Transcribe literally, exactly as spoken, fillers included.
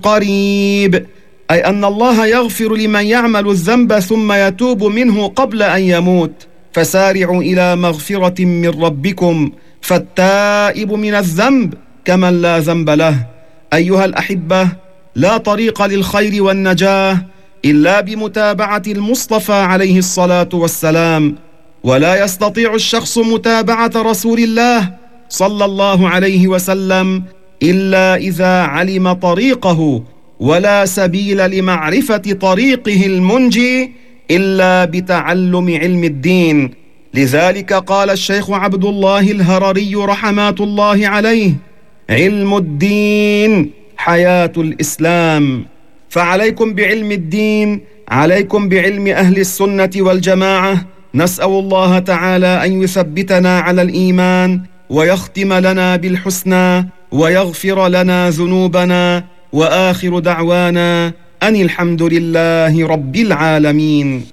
قريب، أي أن الله يغفر لمن يعمل الذنب ثم يتوب منه قبل أن يموت. فسارعوا إلى مغفرة من ربكم، فالتائب من الذنب كمن لا ذنب له. أيها الأحبة، لا طريق للخير والنجاة إلا بمتابعة المصطفى عليه الصلاة والسلام، ولا يستطيع الشخص متابعة رسول الله صلى الله عليه وسلم إلا إذا علم طريقه، ولا سبيل لمعرفة طريقه المنجي إلا بتعلم علم الدين. لذلك قال الشيخ عبد الله الهرري رحمات الله عليه: علم الدين حياة الإسلام. فعليكم بعلم الدين، عليكم بعلم أهل السنة والجماعة. نسأل الله تعالى أن يثبتنا على الإيمان، ويختم لنا بالحسنى، ويغفر لنا ذنوبنا. وآخر دعوانا أن الحمد لله رب العالمين.